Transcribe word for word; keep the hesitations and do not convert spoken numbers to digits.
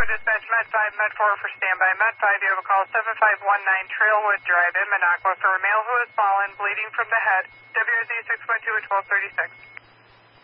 dispatch, Med five, Med four for standby. Med five, you have a call seven five one nine Trailwood Drive in Minocqua for a male who has fallen, bleeding from the head. W Z six one two at twelve thirty-six.